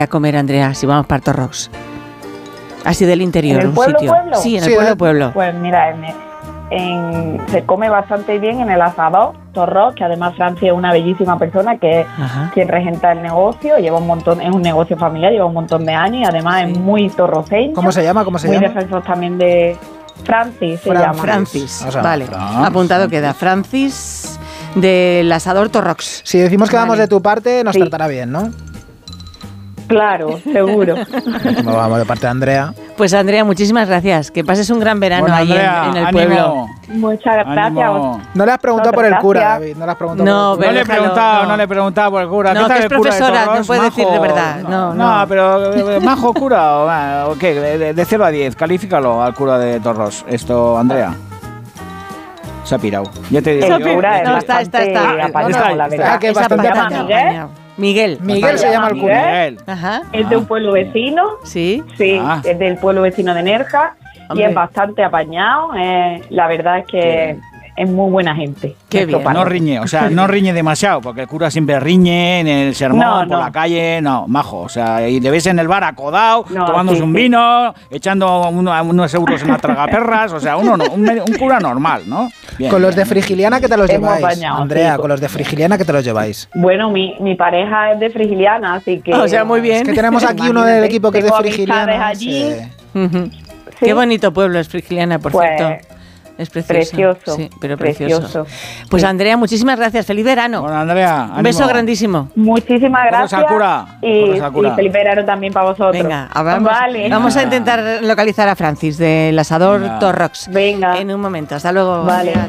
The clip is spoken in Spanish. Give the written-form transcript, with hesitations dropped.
a comer, Andrea, si vamos para Torrox? Así del interior, ¿En el un pueblo, sitio. pueblo? Sí, en Sí, el pueblo. Pues mira, se come bastante bien en el asador Torrox, que además Francis es una bellísima persona que es Ajá. quien regenta el negocio, lleva un montón, es un negocio familiar, lleva un montón de años y además Sí. es muy torroceño. ¿Cómo se llama? muy defensor también de Francis, se llama. Francis, O sea, vale. Francis. Apuntado queda. Francis del asador Torrox. Si decimos que vamos Vale. de tu parte, nos Sí. tratará bien, ¿no? Claro, seguro. Como vamos de parte de Andrea. Pues Andrea, muchísimas gracias. Que pases un gran verano Bueno, ahí Andrea, en el ánimo. pueblo. Muchas gracias. Ánimo. No le has preguntado por el Gracias. cura, David. No le has preguntado No, por el No cura. le he déjalo, preguntado, no. no le he preguntado por el cura. No, ¿Qué tal que es el cura de profesora, Torrox? no puede decir de verdad. No. Pero ¿majo cura o qué? De 0 a 10, califícalo al cura de Torrox. Esto, Andrea. Se ha pirado. Ya te digo El yo. cura es No, está. bastante apañado, está, la está. verdad. que es Esa bastante patata apañado. apañado. Miguel. Miguel se llama el cura. Miguel. Ajá. Es de un pueblo vecino, Sí. sí, Ah. es del pueblo vecino de Nerja Hombre. y es bastante apañado. La verdad es que es muy buena gente. Qué nuestro bien. padre. No riñe, o sea, no riñe demasiado, porque el cura siempre riñe en el sermón, No, por no. la calle, no, majo. O sea, y le ves en el bar acodado, No, tomándose sí, un sí. vino, echando unos euros en la tragaperras, o sea, un cura normal, ¿no? Bien, Con los de bien. Frigiliana, ¿qué te los Hemos lleváis? apañado, Andrea, sí. con los de Frigiliana, ¿qué te los lleváis? Bueno, mi pareja es de Frigiliana, así que... O sea, muy bien. Es que tenemos aquí uno del Imagínate, equipo que es de tengo Frigiliana. amistades allí. Sí. Ujú. Sí. Qué bonito pueblo es Frigiliana, por Pues, cierto. Es precioso. precioso, Sí, pero precioso. precioso. Pues Sí. Andrea, muchísimas gracias. Feliz verano. Bueno, Andrea, Un beso ánimo. grandísimo. Muchísimas Porros gracias al cura, y porros al cura. y feliz verano también para vosotros. Venga, vamos, Vale. vamos a intentar localizar a Francis del asador Venga. Torrox. Venga. En un momento. Hasta luego. Vale. Andrea.